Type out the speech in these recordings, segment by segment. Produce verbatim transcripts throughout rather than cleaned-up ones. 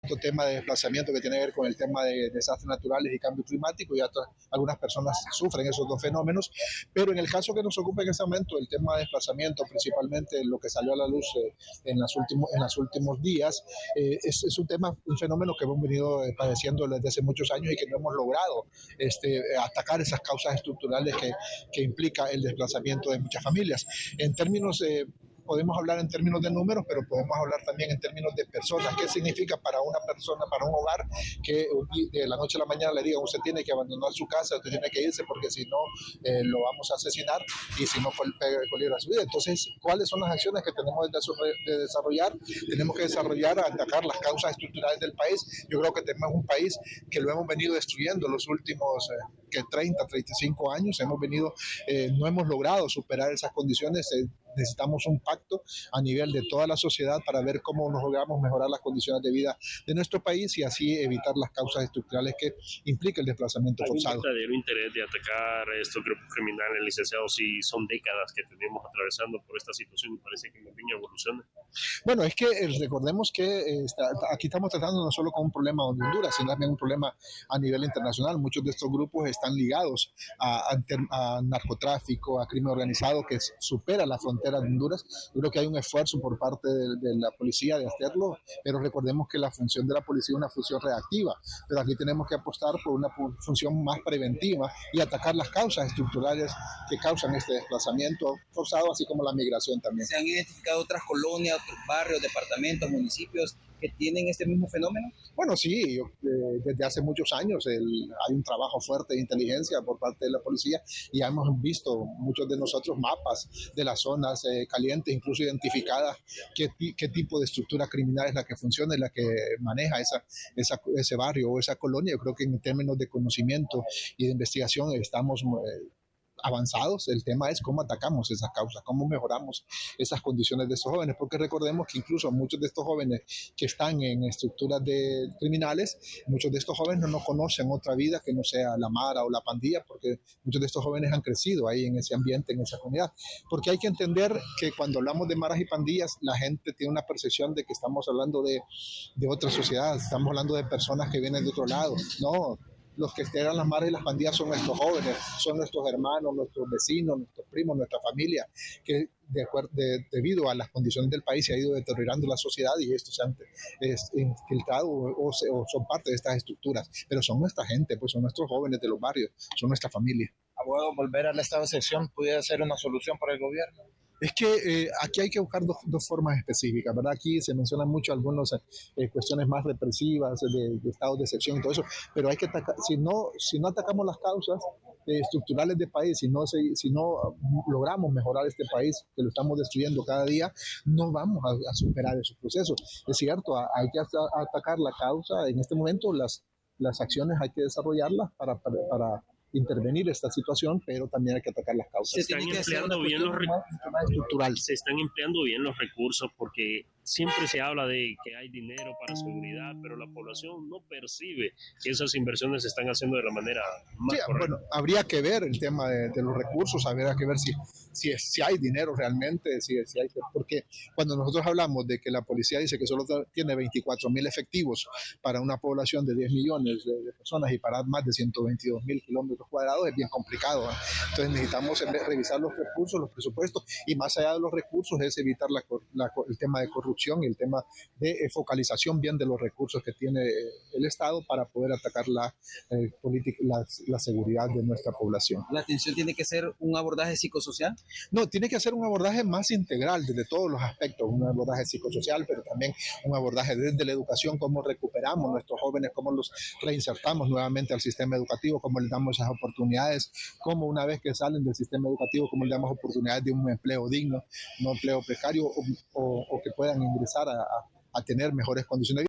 tema de desplazamiento que tiene que ver con el tema de desastres naturales y cambio climático, y otras, algunas personas sufren esos dos fenómenos, pero en el caso que nos ocupa en este momento, el tema de desplazamiento, principalmente lo que salió a la luz eh, en, las últimos, en los últimos días, eh, es, es un tema, un fenómeno que hemos venido eh, padeciendo desde hace muchos años y que no hemos logrado este, atacar esas causas estructurales que, que implica el desplazamiento de muchas familias. En términos eh, podemos hablar en términos de números, pero podemos hablar también en términos de personas. ¿Qué significa para una persona, para un hogar, que de la noche a la mañana le digan, usted tiene que abandonar su casa, usted tiene que irse porque si no eh, lo vamos a asesinar y si no peligro su vida? Entonces, ¿cuáles son las acciones que tenemos de desarrollar? Tenemos que desarrollar, atacar las causas estructurales del país. Yo creo que tenemos un país que lo hemos venido destruyendo los últimos eh, que treinta, treinta y cinco años. Hemos venido, eh, no hemos logrado superar esas condiciones. Eh, necesitamos un pacto a nivel de toda la sociedad para ver cómo nos logramos mejorar las condiciones de vida de nuestro país y así evitar las causas estructurales que implica el desplazamiento forzado. Hay un verdadero interés de atacar estos grupos criminales, licenciados, si son décadas que tenemos atravesando por esta situación y parece que no tiene evolución. Bueno, es que eh, recordemos que eh, está, aquí estamos tratando no solo con un problema de Honduras, sino también un problema a nivel internacional. Muchos de estos grupos están ligados a, a, a narcotráfico, a crimen organizado que supera la frontera de Honduras. Yo creo que hay un esfuerzo por parte de, de la policía de hacerlo, pero recordemos que la función de la policía es una función reactiva, pero aquí tenemos que apostar por una función más preventiva y atacar las causas estructurales que causan este desplazamiento forzado, así como la migración también. ¿Se han identificado otras colonias, otros barrios, departamentos, municipios que tienen este mismo fenómeno? Bueno, sí, yo, eh, desde hace muchos años el, hay un trabajo fuerte de inteligencia por parte de la policía y ya hemos visto muchos de nosotros mapas de las zonas eh, calientes, incluso identificadas qué, qué tipo de estructura criminal es la que funciona y la que maneja esa, esa, ese barrio o esa colonia. Yo creo que en términos de conocimiento y de investigación estamos eh, avanzados. El tema es cómo atacamos esas causas, cómo mejoramos esas condiciones de estos jóvenes, porque recordemos que incluso muchos de estos jóvenes que están en estructuras de criminales, muchos de estos jóvenes no, no conocen otra vida que no sea la mara o la pandilla, porque muchos de estos jóvenes han crecido ahí en ese ambiente, en esa comunidad. Porque hay que entender que cuando hablamos de maras y pandillas, la gente tiene una percepción de que estamos hablando de, de otra sociedad, estamos hablando de personas que vienen de otro lado. No, los que integran las maras y las pandillas son nuestros jóvenes, son nuestros hermanos, nuestros vecinos, nuestros primos, nuestra familia, que de acuerdo, de, debido a las condiciones del país se ha ido deteriorando la sociedad y estos se han es, infiltrado o, o, se, o son parte de estas estructuras, pero son nuestra gente, pues son nuestros jóvenes de los barrios, son nuestra familia. Abogado, volver al estado de excepción pudiera ser una solución para el gobierno. Es que eh, aquí hay que buscar dos, dos formas específicas, ¿verdad? Aquí se mencionan mucho algunas eh, cuestiones más represivas de, de estados de excepción y todo eso, pero hay que atacar, si no, si no atacamos las causas eh, estructurales del país, si no, se, si no logramos mejorar este país, que lo estamos destruyendo cada día, no vamos a, a superar esos procesos. Es cierto, hay que atacar la causa, en este momento las, las acciones hay que desarrollarlas para, para, para intervenir esta situación, pero también hay que atacar las causas. Se están empleando bien los recursos. Se están empleando bien los recursos porque siempre se habla de que hay dinero para seguridad, pero la población no percibe que esas inversiones se están haciendo de la manera más sí, correcta. Bueno, habría que ver el tema de, de los recursos, habría que ver si, si, si hay dinero realmente, si, si hay, porque cuando nosotros hablamos de que la policía dice que solo tiene veinticuatro mil efectivos para una población de diez millones de, de personas y para más de ciento veintidós mil kilómetros cuadrados, es bien complicado, ¿eh? Entonces necesitamos revisar los recursos, los presupuestos, y más allá de los recursos es evitar la, la, el tema de corrupción y el tema de eh, focalización bien de los recursos que tiene eh, el Estado para poder atacar la, eh, política, la, la seguridad de nuestra población. ¿La atención tiene que ser un abordaje psicosocial? No, tiene que ser un abordaje más integral desde todos los aspectos, un abordaje psicosocial, pero también un abordaje desde la educación, cómo recuperamos a nuestros jóvenes, cómo los reinsertamos nuevamente al sistema educativo, cómo les damos esas oportunidades, cómo una vez que salen del sistema educativo, cómo les damos oportunidades de un empleo digno, no empleo precario, o, o, o que puedan ingresar a, a, a tener mejores condiciones de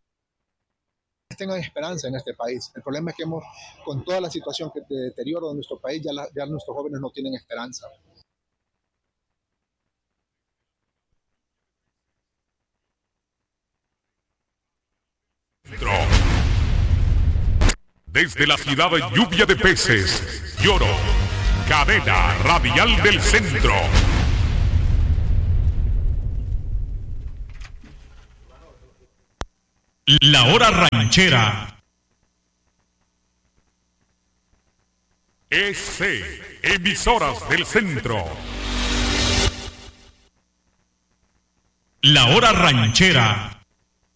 vida. Tengan esperanza en este país. El problema es que hemos, con toda la situación que de deterioro de nuestro país, ya, la, ya nuestros jóvenes no tienen esperanza. Desde la ciudad de Lluvia de Peces, Lloro, cadena radial del centro. La Hora Ranchera. E C, emisoras del centro. La Hora Ranchera.